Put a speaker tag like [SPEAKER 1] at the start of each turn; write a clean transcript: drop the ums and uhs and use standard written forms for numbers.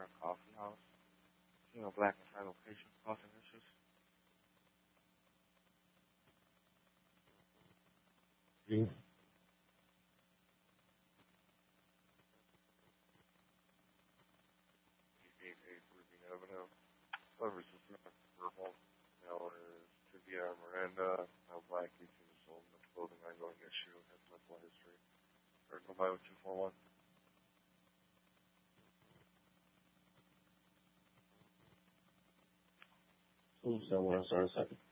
[SPEAKER 1] coffee house. Black and Latino patients causing issues.
[SPEAKER 2] Yeah.
[SPEAKER 1] Ruby Avenue. Whoever's just verbal, is Tibia Miranda, Black, 18 years old, no clothing, ongoing issue, has mental history. Or go by with 241.
[SPEAKER 2] Someone else, sorry, a second.